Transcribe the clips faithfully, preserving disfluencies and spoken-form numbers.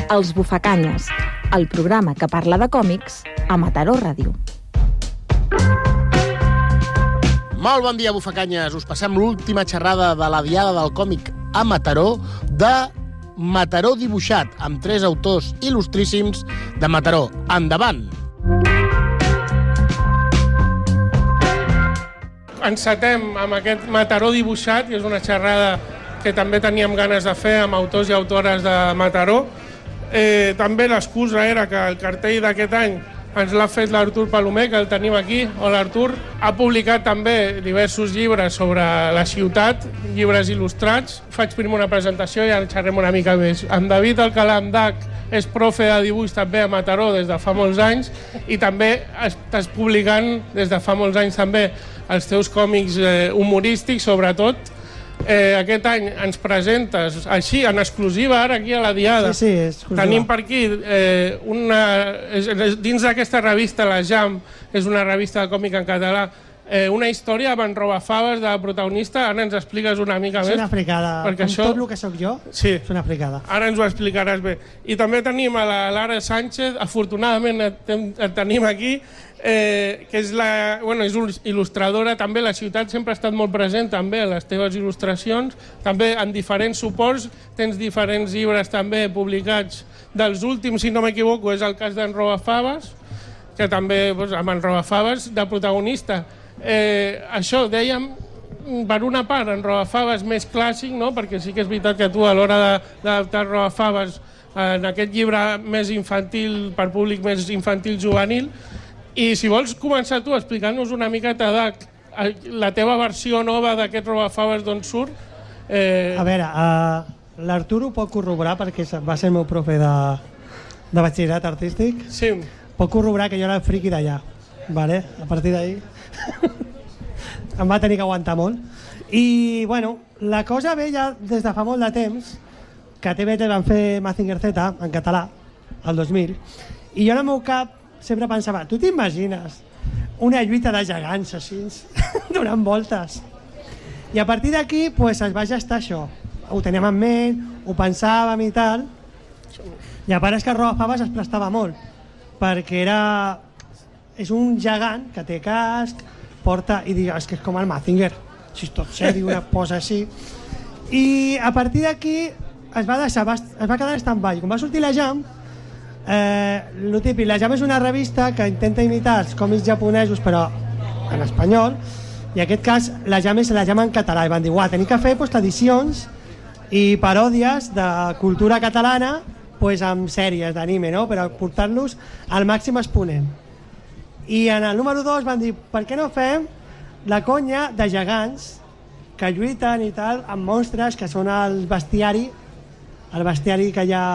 Els Bufacanyes, el programa que parla de còmics a Mataró Ràdio. Molt bon dia, Bufacanyes. Us passem l'última xerrada de la Diada del Còmic a Mataró, de Mataró dibuixat, amb tres autors il·lustríssims de Mataró. Endavant! Encetem amb aquest Mataró dibuixat, que és una xerrada que també teníem ganes de fer amb autors i autores de Mataró. Eh, també l'excusa era que el cartell d'aquest any ens l'ha fet l'Artur Palomer, que el tenim aquí. Hola, Artur. Ha publicat també diversos llibres sobre la ciutat, llibres il·lustrats. Faig primer una presentació i ara xerrem una mica més. En David Alcalà Amdach és profe de dibuix també a Mataró des de fa molts anys i també estàs publicant des de fa molts anys també els teus còmics eh, humorístics, sobretot. Eh, aquest any ens presentes així, en exclusiva, ara aquí a la Diada. Sí, sí, és exclusiva. Tenim per aquí eh, una... És, dins d'aquesta revista, la Jam, és una revista de còmic en català, eh, una història amb en Robafaves de protagonista. Ara ens expliques una mica és més. És una fricada, com això... tot el que sóc jo, sí. És una fricada. Ara ens ho explicaràs bé. I també tenim a la Lara Sánchez, afortunadament et, et tenim aquí, Eh, que és, la, bueno, és il·lustradora, també la ciutat sempre ha estat molt present també a les teves il·lustracions, també en diferents suports, tens diferents llibres també publicats dels últims, si no m'equivoco, és el cas d'en Robafaves, que també doncs, amb en Robafaves de protagonista. Eh, això, dèiem, per una part, en Robafaves més clàssic, no? Perquè sí que és veritat que tu a l'hora d'adaptar Robafaves en aquest llibre més infantil, per públic més infantil juvenil. I si vols començar tu explicant-nos una miqueta de la teva versió nova d'aquest Robafaves d'on surt. Eh... A veure, uh, l'Artur ho pot corroborar perquè va ser el meu profe de, de batxillerat artístic. Sí. Pot corroborar que jo era el friqui d'allà. Vale? A partir d'ahir em va tenir que aguantar molt. I, bueno, la cosa ve ja des de fa molt de temps, que a T V T van fer Mazinger Z en català, el dos mil, i jo en el meu cap sempre pensava, tu t'imagines una lluita de gegants així, donant voltes? I a partir d'aquí pues, es va gestar això. Ho teníem en ment, ho pensàvem i tal. I a part és que el Robafaves es prestava molt, perquè era... és un gegant que té casc, porta... i digues que és com el Mazinger, si és tot seri, una posa així. I a partir d'aquí es va deixar, es va quedar en stand-by. Com va sortir la Jam, Eh, lo típic, la Jam és una revista que intenta imitar els còmics japonesos però en espanyol, i en aquest cas la Jam és la Jam en català, i van dir, uah, tenim que fer pues, edicions i paròdies de cultura catalana pues, amb sèries d'anime, no? Per portar-los al màxim exponent. I en el número dos van dir, per què no fem la conya de gegants que lluiten i tal amb monstres que són el bestiari el bestiari que hi ha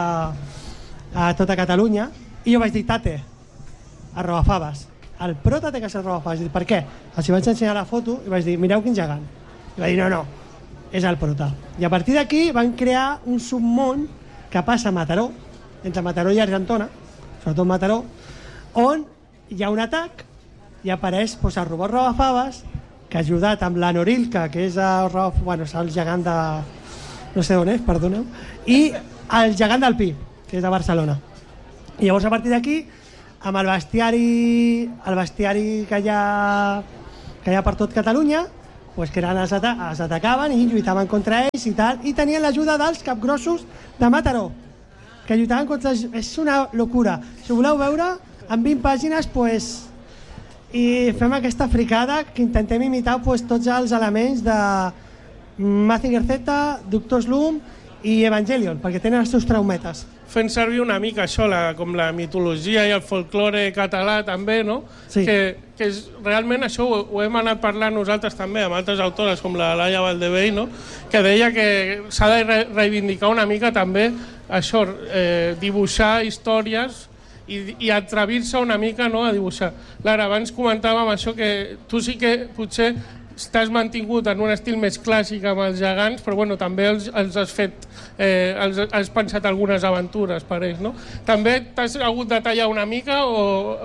a tota Catalunya, i jo vaig dir, tate, a Robafaves, el prota té que ser Robafaves. I dic, per què? Els vaig ensenyar la foto i vaig dir, mireu quin gegant. I va dir, no, no, és el prota. I a partir d'aquí van crear un submón que passa a Mataró, entre Mataró i Argentona, sobretot Mataró, on hi ha un atac i apareix pues, el robot Robafaves, que ha ajudat amb la Norilka, que és el, bueno, és el gegant de... no sé on és, perdoneu, i el gegant del Pi, que és de Barcelona. I llavors a partir d'aquí, amb el bestiari, el bestiari que hi ha, que hi ha per tot Catalunya, pues que eren els, ata els atacaven i lluitaven contra ells i tal, i tenien l'ajuda dels capgrossos de Mataró, que lluitaven contra... És una locura. Si voleu veure, en vint pàgines, pues, i fem aquesta fricada que intentem imitar pues, tots els elements de Mazinger Z, Doctor Slump i Evangelion, perquè tenen els seus traumetes. Fent servir una mica això, la, com la mitologia i el folklore català també, no? Sí. Que, que és, realment això ho, ho hem anat parlant nosaltres també amb altres autores com la Laia Valdevell, no? Que deia que s'ha de re reivindicar una mica també això, eh, dibuixar històries i, i atrevir-se una mica, no, a dibuixar. Lara, abans comentàvem això que tu sí que potser t'has mantingut en un estil més clàssic amb els gegants, però bueno, també els, els has fet, eh, els, has pensat algunes aventures per ells, no? També t'has hagut de tallar una mica o...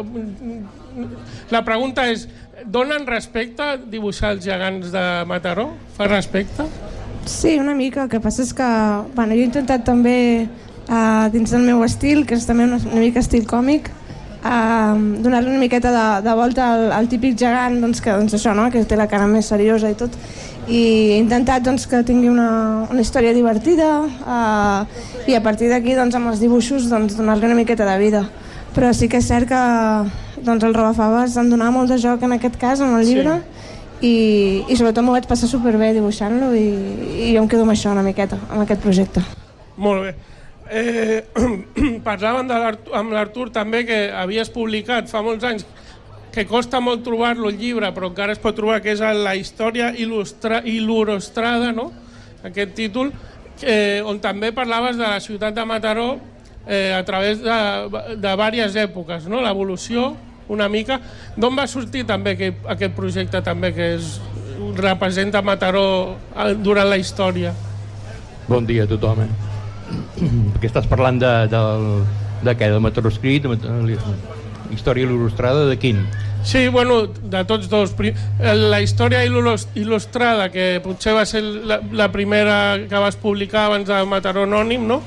La pregunta és, donen respecte dibuixar els gegants de Mataró? Fa respecte? Sí, una mica. El que passa és que bueno, jo he intentat també uh, dins del meu estil, que és també una, una mica estil còmic, uh, donar-li una miqueta de, de volta al, al típic gegant, doncs, que, doncs això, no? Que té la cara més seriosa i tot, i he intentat doncs, que tingui una, una història divertida, uh, i a partir d'aquí doncs, amb els dibuixos doncs, donar-li una miqueta de vida. Però sí que és cert que doncs, el Robafaves em donava molt de joc en aquest cas, amb el llibre, sí. i, i sobretot m'ho vaig passar superbé dibuixant-lo, i, i jo em quedo amb això una miqueta, amb aquest projecte. Molt bé. Eh, parlaven de amb l'Artur també, que havies publicat fa molts anys, que costa molt trobar-lo el llibre, però encara es pot trobar, que és la història il·lustra, il·lustrada, no? Aquest títol, eh, on també parlaves de la ciutat de Mataró eh, a través de, de diverses èpoques, no? L'evolució, una mica. D'on va sortir també aquest, aquest projecte també, que és, representa Mataró durant la història? Bon dia a tothom. Eh? Perquè estàs parlant de, de, de què? De Mataró escrit? De història il·lustrada? De quin? Sí, bueno, de tots dos. La història il·lustrada, que potser va ser la, la primera que vas publicar abans de Mataró Anònim, no?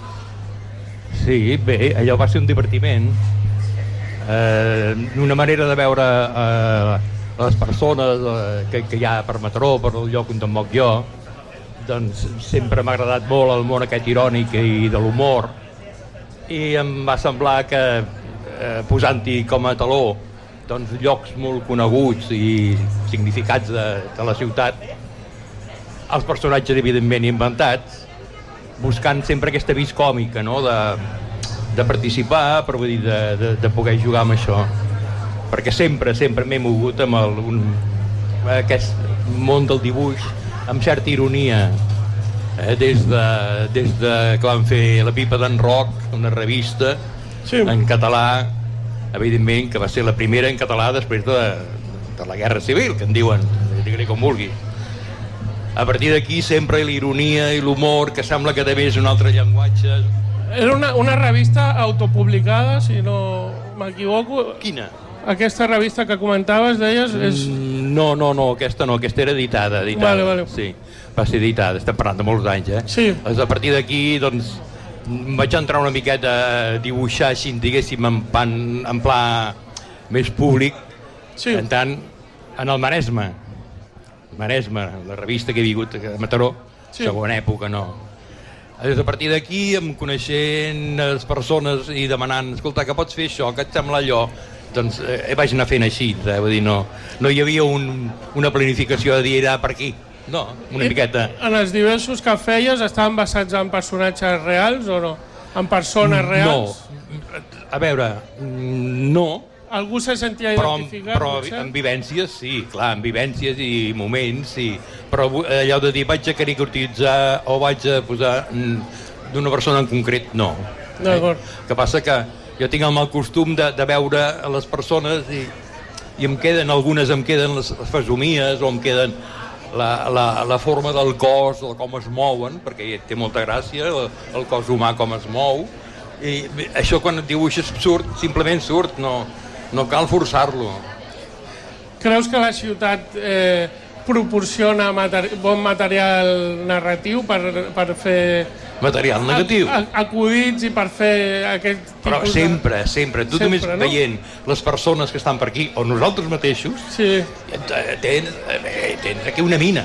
Sí, bé, allò va ser un divertiment. Eh, una manera de veure eh, les persones eh, que, que hi ha per Mataró, per el lloc on em moc jo. Doncs sempre m'ha agradat molt el món aquest irònic i de l'humor. I em va semblar que eh, posant-hi com a taló doncs, llocs molt coneguts i significats de, de la ciutat, els personatges evidentment inventats, buscant sempre aquesta vis còmica, no? de, de participar, però vull dir, de, de, de poder jugar amb això, perquè sempre, sempre m'he mogut amb el, un, aquest món del dibuix amb certa ironia, eh? des, de, des de que van fer La pipa d'en Roc, una revista sí. en català, evidentment que va ser la primera en català després de, de la Guerra Civil, que en diuen, digue-li com vulgui. A partir d'aquí sempre l'ironia i l'humor, que sembla que també és un altre llenguatge. Era una, una revista autopublicada, si no m'equivoco. Quina? Aquesta revista que comentaves, deies... És... No, no, no, aquesta no, aquesta era editada. editada. Vale, vale. Sí, va ser editada, estem parlant de molts anys, eh? Sí. A partir d'aquí, doncs, vaig entrar una miqueta a dibuixar així, diguéssim, en, pan, en pla més públic, sí. en tant, en el Maresme. Maresme, la revista que he vingut a Mataró, sí. segona època, no. Des a partir d'aquí, em coneixent les persones i demanant, escolta, que pots fer això, que et sembla allò, doncs eh, vaig anar fent així, eh? Vull dir, no, no hi havia un, una planificació de dir, ah, per aquí. No, una I, miqueta. En els diversos que feies estaven basats en personatges reals o no? En persones reals? No, a veure, no. Algú se sentia però, identificat? Però en vivències, sí, clar, en vivències i moments, sí. Però allò de dir vaig a caricaturitzar o vaig a posar d'una persona en concret, no. D'acord. Eh? Que passa que jo tinc el mal costum de, de veure les persones i, i em queden, algunes em queden les, les fesomies o em queden La, la, la forma del cos, o com es mouen, perquè té molta gràcia el, el cos humà com es mou, i això quan et dibuixes surt, simplement surt, no, no cal forçar-lo. Creus que la ciutat eh, proporciona materi bon material narratiu per, per fer... Material negatiu. Acudits i per fer aquest tipus Però sempre, de... sempre. Tu sempre, només no? veient les persones que estan per aquí, o nosaltres mateixos, sí. tens, tens aquí una mina.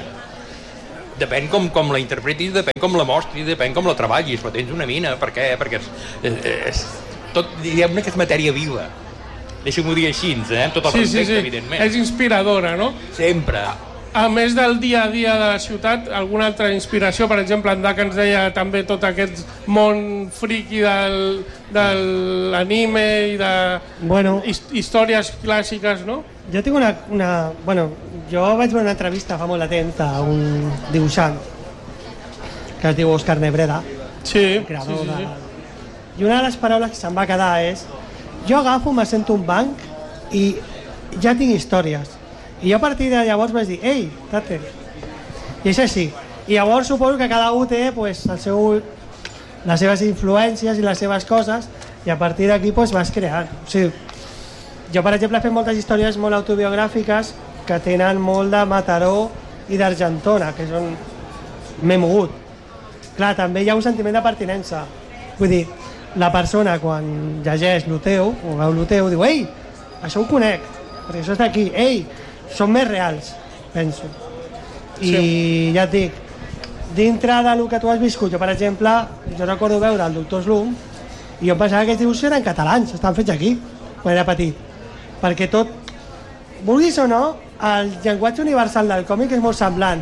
Depèn com, com la interpretis, depèn com la mostris, depèn com la treballis, però tens una mina. Per què? Perquè és, és, és tot, diguem-ne que és matèria viva. Deixa'm-ho dir així, eh? amb tot el sí, respecte, sí, sí. evidentment. És inspiradora, no? Sempre. A més del dia a dia de la ciutat, alguna altra inspiració? Per exemple, en Daca ens deia també tot aquest món friqui del, de l'anime i de bueno, històries clàssiques, no? Jo tinc una, una... Bueno, jo vaig veure una entrevista fa molt de temps a un dibuixant que es diu Òscar Nebreda, sí, creador sí, sí, sí. de... I una de les paraules que se'm va quedar és: jo agafo, m'assento un banc i ja tinc històries. I jo a partir de llavors vaig dir, ei, tate. I és així. I llavors suposo que cada un té pues, el seu, les seves influències i les seves coses, i a partir d'aquí pues, vas creant. O sigui, jo, per exemple, he fet moltes històries molt autobiogràfiques que tenen molt de Mataró i d'Argentona, que és on m'he mogut. Clar, també hi ha un sentiment de pertinença. Vull dir, la persona quan llegeix lo teu, o veu lo teu, diu, ei, això ho conec, perquè això està aquí, ei, són més reals, penso. I sí. Ja et dic, dintre del que tu has viscut, jo per exemple, jo recordo veure el doctor Slum i jo pensava que aquests dibuixos eren catalans, estan fets aquí, quan era petit, perquè tot, vulguis o no, el llenguatge universal del còmic és molt semblant.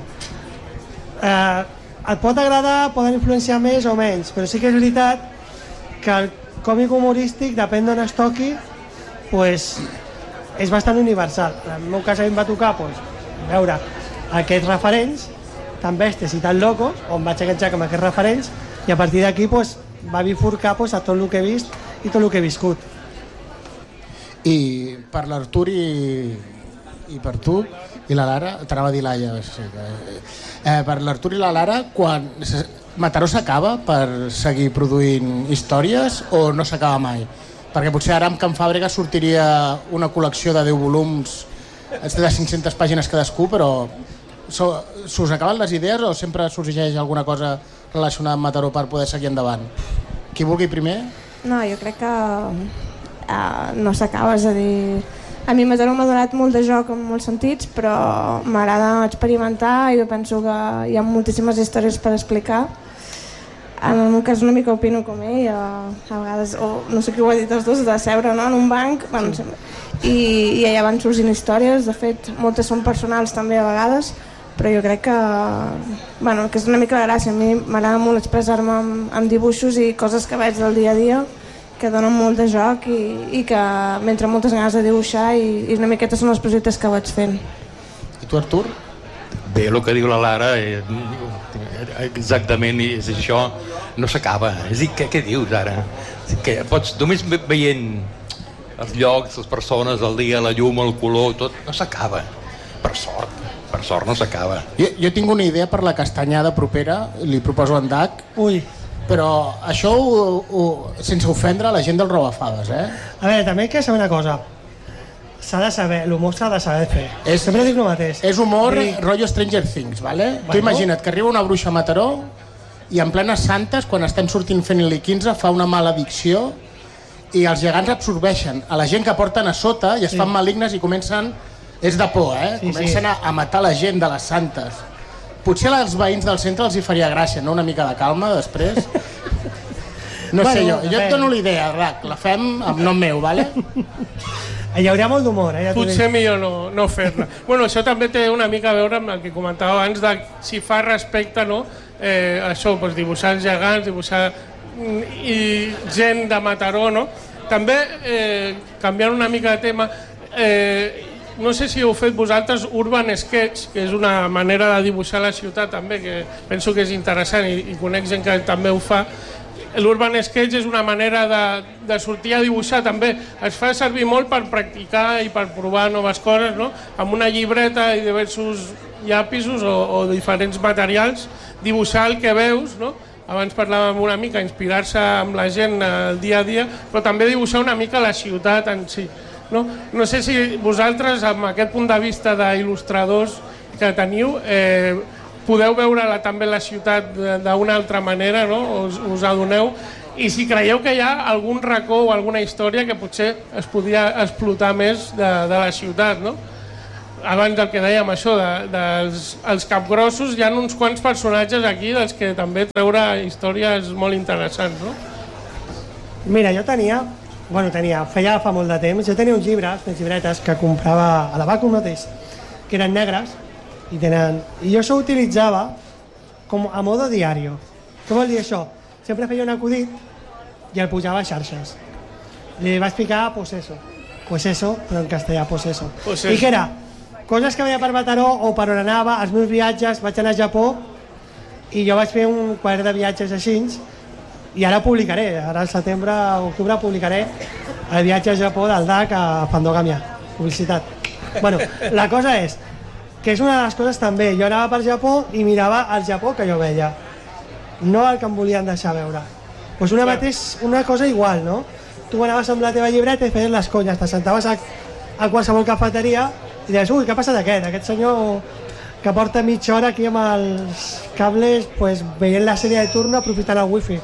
Eh, et pot agradar, poden influenciar més o menys, però sí que és veritat que el còmic humorístic, depèn d'on es toqui, pues, és bastant universal. En el meu cas a mi em va tocar pues, veure aquests referents tan bèsties i tan locos, on vaig enganxar amb aquests referents, i a partir d'aquí pues, va bifurcar pues, a tot el que he vist i tot el que he viscut. I per l'Artur i, i per tu i la Lara, t'anava a dir l'Aia, eh, per l'Artur i la Lara, quan Mataró s'acaba per seguir produint històries o no s'acaba mai? Perquè potser ara amb Can Fàbrega sortiria una col·lecció de deu volums de cinc-centes pàgines cadascú, però s'us acaben les idees o sempre sorgeix alguna cosa relacionada amb Mataró per poder seguir endavant? Qui vulgui primer? No, jo crec que uh, no s'acaba, és a dir, a mi Mataró m'ha donat molt de joc en molts sentits, però m'agrada experimentar i jo penso que hi ha moltíssimes històries per explicar. En el meu cas una mica opino com ell, a, a vegades, o no sé qui ho ha dit els dos, de seure no, en un banc, bueno, sí. i, i allà van sorgint històries, de fet moltes són personals també a vegades, però jo crec que, bueno, que és una mica la gràcia. A mi m'agrada molt expressar-me amb, amb dibuixos i coses que veig del dia a dia que donen molt de joc i, i que m'entren moltes ganes de dibuixar i, i una miqueta són els projectes que vaig fent. I tu, Artur? Bé, el que diu la Lara eh, exactament és això, no s'acaba. És a dir, què, què dius ara? Que pots, només veient els llocs, les persones, el dia, la llum, el color, tot, no s'acaba. Per sort, per sort no s'acaba. Jo, jo tinc una idea per la castanyada propera, li proposo en Dac. Ui. Però això ho, ho, sense ofendre la gent del Robafades, eh? A veure, també hay que saber una cosa. S'ha de saber, l'humor s'ha de saber fer. És, sempre dic el mateix. És humor I... rotllo Stranger Things, ¿vale? Bueno. Tu imagina't que arriba una bruixa a Mataró i en plenes santes, quan estem sortint fent el quinze, fa una maledicció i els gegants absorbeixen a la gent que porten a sota i es fan sí. malignes i comencen, és de por, eh? Sí, comencen sí. A, a matar la gent de les santes. Potser als veïns del centre els hi faria gràcia, no? Una mica de calma després. No bueno, sé jo, jo et dono l'idea, Rac, la fem amb nom meu, ¿vale? Hi hauria molt d'humor. Eh? Ja Potser millor no, no fer-la. Bueno, això també té una mica a veure amb el que comentava abans de si fa respecte, no? Eh, això, doncs, dibuixar els gegants, dibuixar i gent de Mataró, no? També, eh, canviant una mica de tema, eh, no sé si heu fet vosaltres Urban Sketch, que és una manera de dibuixar la ciutat també, que penso que és interessant i, i conec gent que també ho fa. L'Urban Sketch és una manera de, de sortir a dibuixar també. Es fa servir molt per practicar i per provar noves coses, no? Amb una llibreta i diversos llapisos o, o diferents materials, dibuixar el que veus, no? Abans parlàvem una mica, inspirar-se amb la gent el dia a dia, però també dibuixar una mica la ciutat en si. No, no sé si vosaltres, amb aquest punt de vista d'il·lustradors que teniu, eh, podeu veure la, també la ciutat d'una altra manera, no? us, us adoneu, i si creieu que hi ha algun racó o alguna història que potser es podria explotar més de, de la ciutat, no? Abans del que dèiem això, de, dels els capgrossos, hi ha uns quants personatges aquí dels que també treure històries molt interessants, no? Mira, jo tenia, bueno, tenia, feia fa molt de temps, jo tenia uns llibres, unes llibretes que comprava a la Bacum mateix, que eren negres, i tenen... I jo això ho utilitzava com a modo diario. Què vol dir això? Sempre feia un acudit i el pujava a xarxes. Li vaig ficar pues eso, pues eso, però en castellà, pues eso. Pues I què era? Coses que veia per Mataró o per on anava, els meus viatges, vaig anar a Japó i jo vaig fer un quadern de viatges així i ara publicaré, ara al setembre o octubre publicaré el viatge a Japó del Dac a Fandogamia, publicitat. Bueno, la cosa és que és una de les coses també, jo anava per Japó i mirava el Japó que jo veia, no el que em volien deixar veure. Pues una, mateix, una cosa igual, no? Tu anaves amb la teva llibreta i feies les conyes, te sentaves a, a qualsevol cafeteria i deies, ui, què ha passat aquest? Aquest senyor que porta mitja hora aquí amb els cables pues, veient la sèrie de turno aprofitant el wifi.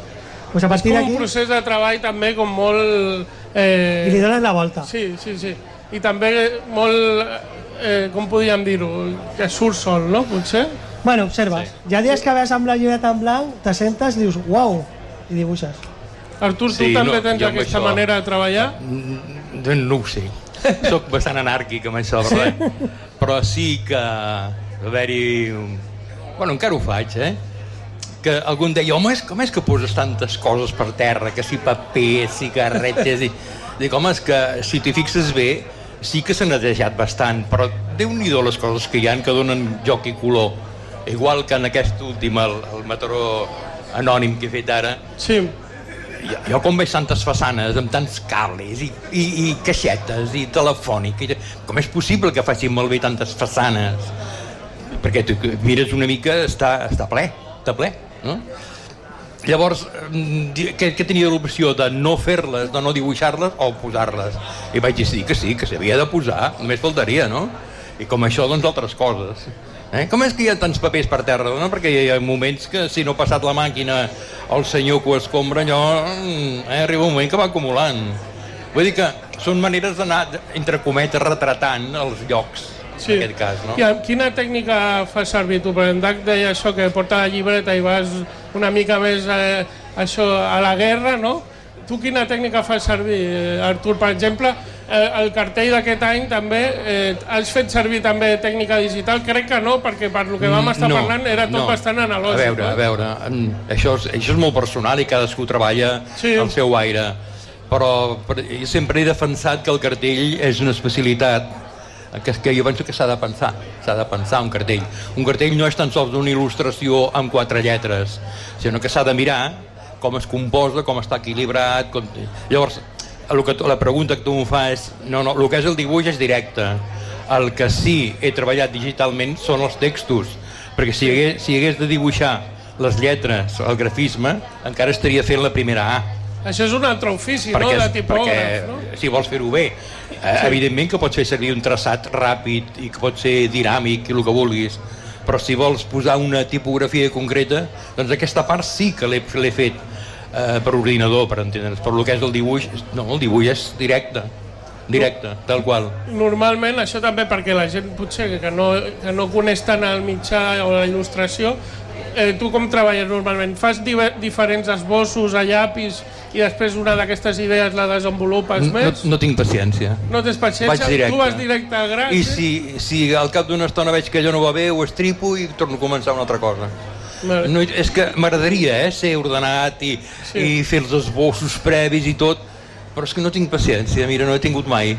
Pues a és partir com d'aquí... un procés de treball també com molt... Eh... I li dones la volta. Sí, sí, sí. I també molt, eh, com podríem dir-ho, que surt sol, no? Potser? Bueno, observes. Sí. Hi ha dies que ves amb la llibreta en blanc, te sentes i dius, uau, i dibuixes. Artur, tu sí, també no, tens aquesta això... manera de treballar? No, no ho sé. Soc bastant anàrquic amb això, sí? Però sí que haver-hi... Bueno, encara ho faig, eh? Que algú em deia, home, com és que poses tantes coses per terra, que si paper, cigarretes... I... Dic, home, és que si t'hi fixes bé, sí que s'ha netejat bastant, però déu-n'hi-do les coses que hi ha que donen joc i color. Igual que en aquest últim, el, el Mataró anònim que he fet ara, sí. jo, jo com veig tantes façanes amb tants cables i, i, i caixetes i telefònic, i, com és possible que facin malbé tantes façanes? Perquè tu mires una mica, està, està ple, està ple, no? Llavors, que, que tenia l'opció de no fer-les, de no dibuixar-les o posar-les. I vaig dir que sí, que s'havia de posar, només faltaria, no? I com això, doncs, altres coses. Eh? Com és que hi ha tants papers per terra? No? Perquè hi ha moments que, si no ha passat la màquina al senyor que ho escombra, allò, eh, arriba un moment que va acumulant. Vull dir que són maneres d'anar, entre cometes, retratant els llocs, sí. En aquest cas, no? I quina tècnica fas servir tu? Perquè en Dac deia això, que porta la llibreta i vas una mica més eh, això, a la guerra, no? Tu quina tècnica fas servir, Artur? Per exemple, eh, el cartell d'aquest any també, eh, has fet servir també tècnica digital? Crec que no, perquè per lo que vam estar no, parlant era tot no. bastant analògic. A veure, no? a veure, això és, això és molt personal i cadascú treballa sí. El seu aire, però jo sempre he defensat que el cartell és una especialitat que, que jo penso que s'ha de pensar, s'ha de pensar un cartell. Un cartell no és tan sols una il·lustració amb quatre lletres, sinó que s'ha de mirar com es composa, com està equilibrat... Com... Llavors, el que, la pregunta que tu em fas, no, no, el que és el dibuix és directe. El que sí he treballat digitalment són els textos, perquè si hagués, si hagués de dibuixar les lletres, el grafisme, encara estaria fent la primera A. Això és un altre ofici, perquè, no?, de tipògraf, perquè, no? Si vols fer-ho bé, eh, sí. Evidentment que pots fer servir un traçat ràpid i que pot ser dinàmic i el que vulguis, però si vols posar una tipografia concreta, doncs aquesta part sí que l'he, l'he fet eh, per ordinador, per entendre's, però el que és el dibuix, no, el dibuix és directe, directe, tal qual. Normalment, això també perquè la gent potser que no, que no coneix tant el mitjà o la il·lustració, eh, tu com treballes normalment? Fas diver, diferents esbossos a llapis i després una d'aquestes idees la desenvolupes no, més? No, no tinc paciència. No tens paciència? Tu vas directe al gra? I si, si al cap d'una estona veig que allò no va bé, ho estripo i torno a començar una altra cosa. No, és que m'agradaria eh, ser ordenat i, sí. I fer els esbossos previs i tot, però és que no tinc paciència, mira, no he tingut mai.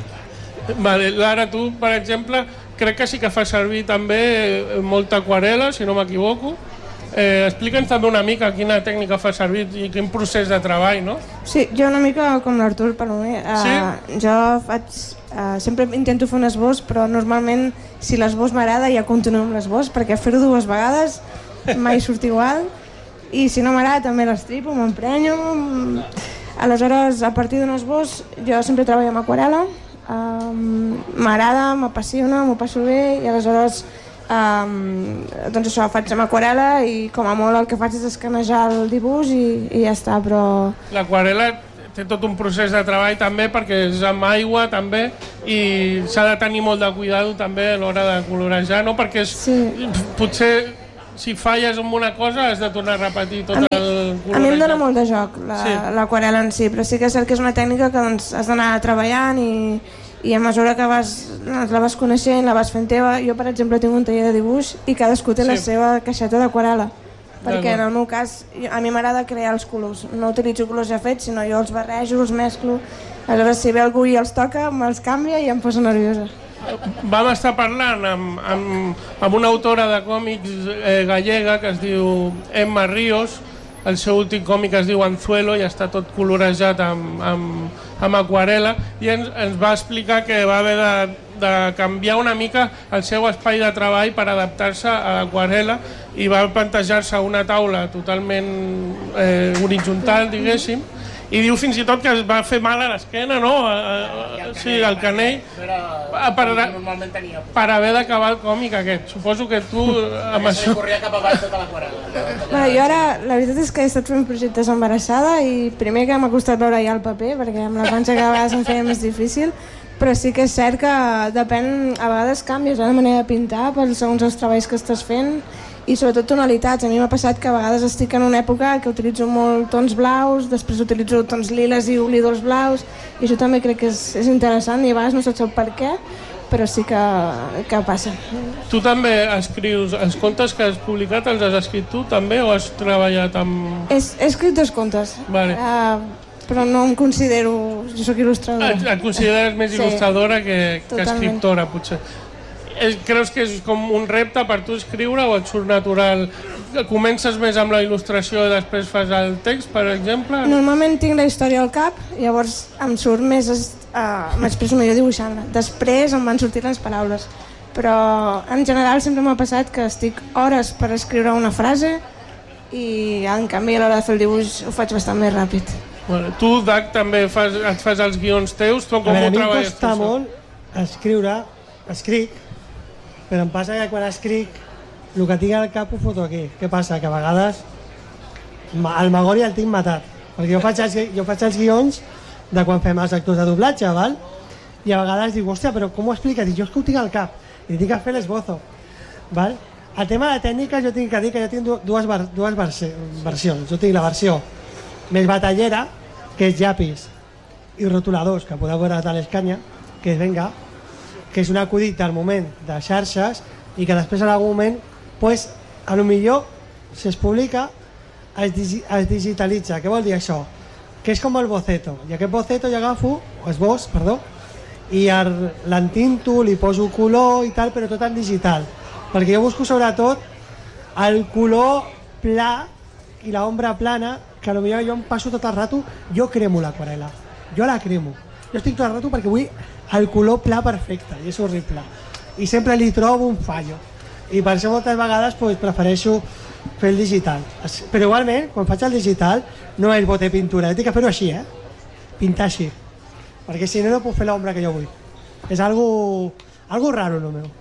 Vale, Lara, tu, per exemple, crec que sí que fa servir també molta aquarel·la, si no m'equivoco. Eh, Explica'ns també una mica quina tècnica fa servir i quin procés de treball, no? Sí, jo una mica com l'Artur Palomer. Uh, sí? Jo faig... Uh, sempre intento fer un esbós, però normalment si l'esbós m'agrada ja continuo amb l'esbós, perquè fer-ho dues vegades mai surt igual, i si no m'agrada també l'estripo, m'emprenyo. Aleshores, a partir d'un esbós, jo sempre treballo amb aquarel·la, um, m'agrada, m'apassiona, m'ho passo bé, i aleshores Um, doncs això, faig amb aquarel·la i com a molt el que faig és escanejar el dibuix i, i ja està, però... L'aquarel·la té tot un procés de treball també perquè és amb aigua també i s'ha de tenir molt de cuidado també a l'hora de colorejar, no? Perquè és, sí. Potser si falles amb una cosa has de tornar a repetir tot a mi, el colorejat. A mi em dona molt de joc l'aquarel·la sí. En si, però sí que és cert que és una tècnica que doncs, has d'anar treballant i i a mesura que vas, la vas coneixent, la vas fent teva. Jo, per exemple, tinc un taller de dibuix i cadascú té sí. La seva caixeta d'aquarel·la, perquè en el meu cas a mi m'agrada crear els colors, no utilitzo colors ja fets, sinó jo els barrejo, els mesclo. Aleshores, si ve algú i els toca, me'ls canvia i em poso nerviosa. Vam estar parlant amb, amb, amb una autora de còmics eh, gallega que es diu Emma Ríos. El seu últim còmic es diu Anzuelo i està tot colorejat amb, amb, amb aquarel·la i ens, ens va explicar que va haver de, de canviar una mica el seu espai de treball per adaptar-se a l'aquarel·la i va plantejar-se una taula totalment eh, horitzontal, diguéssim, I diu fins i tot que es va fer mal a l'esquena, no? A, a, a, sí, al canell, per, per haver d'acabar el còmic aquest. Suposo que tu amb això... Corria cap avall tota l'aquarel·la. Bueno, jo ara, la veritat és que he estat fent projectes embarassada i primer que m'ha costat veure ja el paper, perquè amb la panxa cada vegades em feia més difícil, però sí que és cert que depèn, a vegades canvies la manera de pintar per segons els treballs que estàs fent i sobretot tonalitats. A mi m'ha passat que a vegades estic en una època que utilitzo molt tons blaus, després utilitzo tons liles i oblidors blaus, i això també crec que és, és interessant i a vegades no saps el per què, però sí que, que passa. Tu també escrius, els contes que has publicat els has escrit tu també o has treballat amb... He, he escrit dos contes, vale. uh, però no em considero... Jo soc il·lustradora. Et, et consideres més sí, il·lustradora que, que totalment. escriptora, potser. Creus que és com un repte per tu escriure o et surt natural? Comences més amb la il·lustració i després fas el text, per exemple? Normalment tinc la història al cap, llavors em surt més, uh, m'expresso millor dibuixant-la. Després em van sortir les paraules, però en general sempre m'ha passat que estic hores per escriure una frase i en canvi a l'hora de fer el dibuix ho faig bastant més ràpid. Bueno, tu, Dac, també fas, et fas els guions teus? Tu com a veure, ho a mi em treballes? costa molt escriure, escric, però em passa que quan escric el que tinc al cap ho foto aquí. Què passa? Que a vegades el Magori el tinc matat, perquè jo faig els, jo faig els guions de quan fem els actors de doblatge, val? I a vegades dic, hòstia, però com ho expliques? I jo és que ho tinc al cap i tinc que fer l'esbozo, val? El tema de tècnica jo tinc que dir que jo tinc dues, dues versi versions. Jo tinc la versió més batallera, que és llapis i rotuladors, que podeu veure a l'Escanya, que és venga, que és un acudit del moment de xarxes i que després en algun moment pues, a lo millor si es publica es, digi es digitalitza. Què vol dir això? Que és com el boceto, i aquest boceto jo agafo, o esbós, perdó, i l'entinto, li poso color i tal, però tot en digital, perquè jo busco sobretot el color pla i l'ombra plana, que potser jo em passo tot el rato, jo cremo l'aquarel·la, jo la cremo, jo estic tot el rato perquè vull el color pla perfecte, i és horrible, i sempre li trobo un fallo, i per això moltes vegades pues, prefereixo fer el digital, però igualment quan faig el digital no és bote pintura, he de fer-ho així, eh? Pintar així, perquè si no no puc fer l'ombra que jo vull, és algo, algo raro el meu.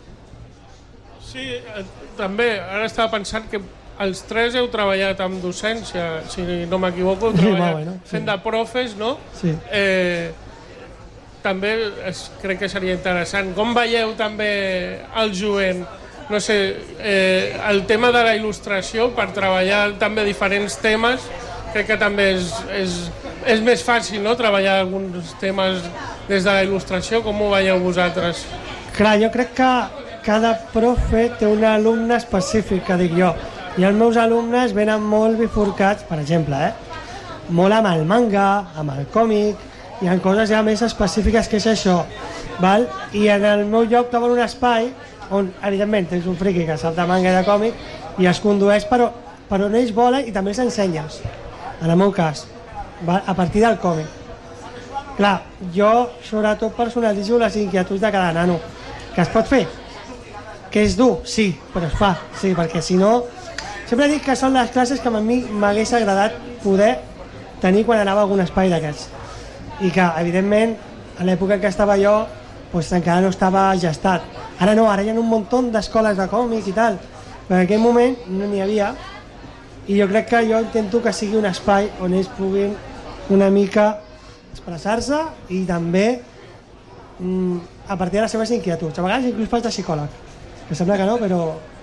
Sí, eh, també, ara estava pensant que els tres heu treballat amb docència, si no m'equivoco, heu treballat sí, bueno, sí. fent de profes, no? Sí. Eh, també es, crec que seria interessant. Com veieu també el jovent? No sé, eh, el tema de la il·lustració, per treballar també diferents temes, crec que també és, és, és més fàcil, no?, treballar alguns temes des de la il·lustració. Com ho veieu vosaltres? Clar, jo crec que cada profe té un alumne específic, que dic jo, i els meus alumnes venen molt bifurcats, per exemple, eh? molt amb el manga, amb el còmic, hi ha coses ja més específiques que és això, val? I en el meu lloc troben un espai on, evidentment, tens un friqui que sap de manga i de còmic i es condueix per, per on ells volen i també els ensenyes, en el meu cas, val? A partir del còmic. Clar, jo sobretot personalitzo les inquietuds de cada nano, que es pot fer, que és dur, sí, però es fa, sí, perquè si no... Sempre dic que són les classes que a mi m'hagués agradat poder tenir quan anava a algun espai d'aquests. I que, evidentment, a l'època en què estava jo, doncs encara no estava gestat. Ara no, ara hi ha un muntó d'escoles de còmic i tal, però en aquell moment no n'hi havia, i jo crec que jo intento que sigui un espai on ells puguin una mica expressar-se i també mm, a partir de les seves inquietuds. A vegades inclús faig de psicòleg, que sembla que no, però...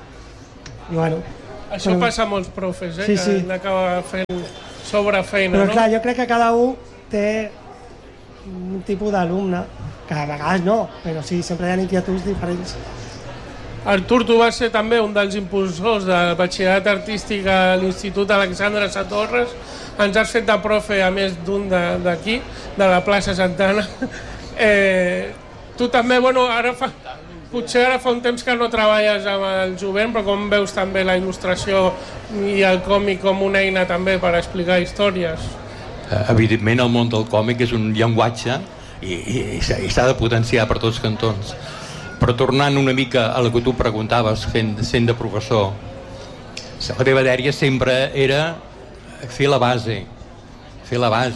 I bueno... Això però... passa a molts profes, eh? Sí, que sí. n'acaba fent sobrefeina, però no? clar, jo crec que cada un té un tipus d'alumne, que a vegades no, però sí, sempre hi ha inquietuds diferents. Artur, tu vas ser també un dels impulsors del batxillerat artístic a l'Institut Alexandre Satorres. Ens has fet de profe, a més d'un d'aquí, de la plaça Santana. Eh, tu també, bueno, ara fa... Potser ara fa un temps que no treballes amb el jovent, però com veus també la il·lustració i el còmic com una eina també per explicar històries? Evidentment el món del còmic és un llenguatge i, i, i s'ha de potenciar per tots cantons. Però tornant una mica a la que tu preguntaves, fent, sent de professor, la teva dèria sempre era fer la base, fer la base.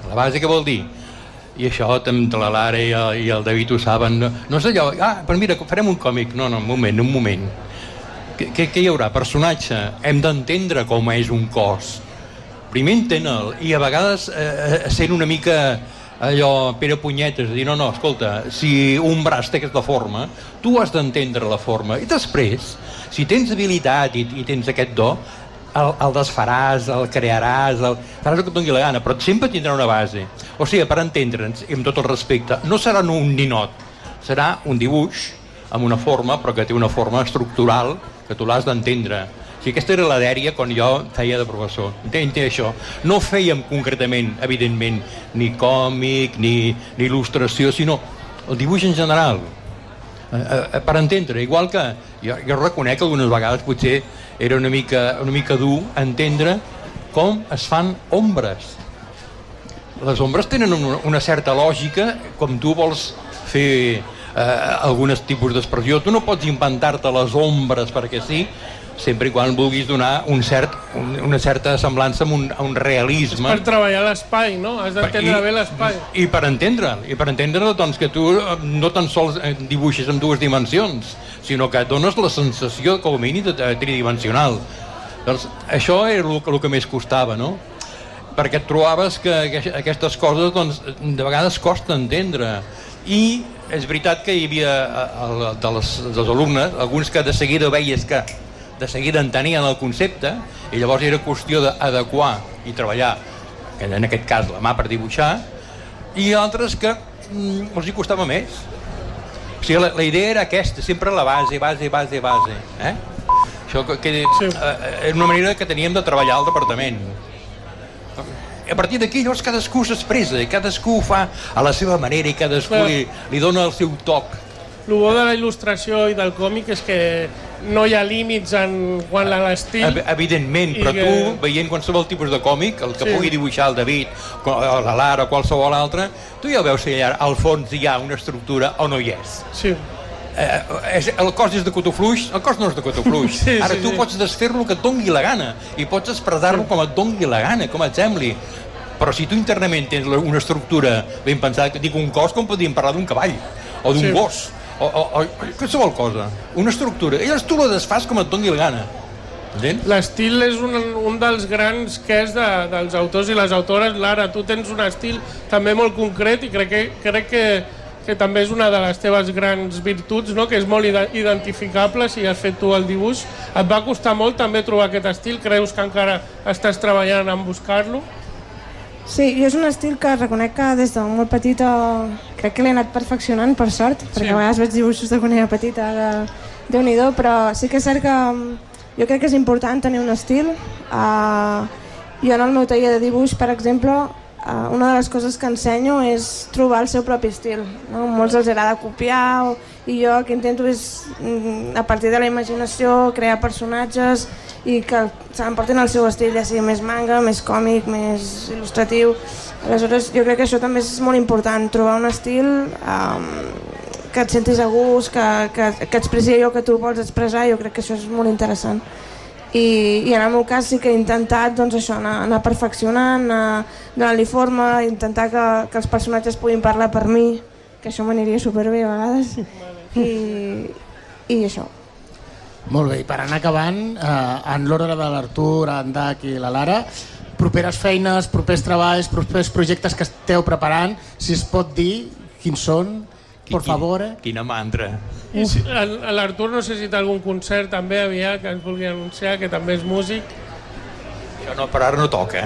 La base què vol dir? I això també la Lara i el, i el David ho saben. No, no és allò, ah, però mira, farem un còmic. No, no, un moment, un moment. Què, què hi haurà? Personatge. Hem d'entendre com és un cos. Primer entén-el, i a vegades eh, sent una mica allò, Pere Punyetes, dir, no, no, escolta, si un braç té aquesta forma, tu has d'entendre la forma. I després, si tens habilitat i, i tens aquest do, el, el desfaràs, el crearàs, el, faràs el que et doni la gana, però sempre tindrà una base. O sigui, per entendre'ns, i amb tot el respecte, no serà un ninot, serà un dibuix amb una forma, però que té una forma estructural que tu l'has d'entendre. O sigui, aquesta era la dèria quan jo feia de professor. Entenc això. No fèiem concretament, evidentment, ni còmic, ni, ni il·lustració, sinó el dibuix en general. Eh, eh, per entendre, igual que jo, jo reconec que algunes vegades potser era una mica, una mica dur entendre com es fan ombres. Les ombres tenen una, una certa lògica com tu vols fer eh, alguns tipus d'expressió. Tu no pots inventar-te les ombres perquè sí, sempre i quan vulguis donar un cert, un, una certa semblança amb un, a un realisme. És per treballar l'espai, no? Has d'entendre bé l'espai. I per entendre'l, i per entendre'l, doncs, que tu no tan sols dibuixes en dues dimensions, sinó que dones la sensació, com a mínim, tridimensional. Doncs això era el, el que més costava, no? Perquè et trobaves que aquestes coses, doncs, de vegades costa entendre. I és veritat que hi havia de les, dels alumnes, alguns que de seguida veies que de seguida entenien el concepte, i llavors era qüestió d'adequar i treballar, en aquest cas la mà per dibuixar, i altres que mm, els hi costava més. O sigui, la, la idea era aquesta, sempre la base, base, base, base. Eh? Això que, que sí. eh, és una manera que teníem de treballar al departament. A partir d'aquí, llavors, cadascú s'expressa, i cadascú ho fa a la seva manera, i cadascú li, li dona el seu toc. El bo de la il·lustració i del còmic és que no hi ha límits en quant a l'estil. Evidentment, però que... tu, veient qualsevol tipus de còmic, el que sí. pugui dibuixar el David, la Lara o qualsevol altre, tu ja veus si allà al fons hi ha una estructura o no hi és. Sí. Eh, el cos és de cotó fluix, el cos no és de cotó fluix. Sí, Ara sí, tu sí. pots desfer-lo que et doni la gana i pots expressar-lo sí. com et doni la gana, com et sembli. Però si tu internament tens una estructura ben pensada, que dic un cos, com podríem parlar d'un cavall o d'un sí. gos. O, o, o qualsevol cosa, una estructura, i llavors tu la desfas com et doni la gana. L'estil és un, un dels grans quers de, dels autors i les autores. Lara, tu tens un estil també molt concret i crec que, crec que, que també és una de les teves grans virtuts, no? Que és molt identificable si has fet tu el dibuix. Et va costar molt també trobar aquest estil? Creus que encara estàs treballant en buscar-lo? Sí, jo és un estil que reconec que des de molt petita crec que l'he anat perfeccionant, per sort, sí. perquè a vegades veig dibuixos de quan era petita, de Déu-n'hi-do, però sí que és cert que jo crec que és important tenir un estil. Uh, jo en el meu taller de dibuix, per exemple, uh, una de les coses que ensenyo és trobar el seu propi estil. No? Molts els agrada copiar, o, i jo el que intento és, a partir de la imaginació, crear personatges i que s'emportin el seu estil, ja sigui més manga, més còmic, més il·lustratiu. Aleshores, jo crec que això també és molt important, trobar un estil um, que et sentis a gust, que, que, que expressi allò que tu vols expressar. Jo crec que això és molt interessant. I, i en el meu cas sí que he intentat doncs, això, anar, anar perfeccionant, donar-li forma, intentar que, que els personatges puguin parlar per mi, que això m'aniria superbé a vegades. I, i això. Molt bé, i per anar acabant, eh, en l'ordre de l'Artur, en Dac i la Lara, properes feines, propers treballs, propers projectes que esteu preparant, si es pot dir quins són, per favor. Eh? Quina mantra. I si, l'Artur no sé si té algun concert també aviat que ens vulgui anunciar, que també és músic. Això no, per ara no toca.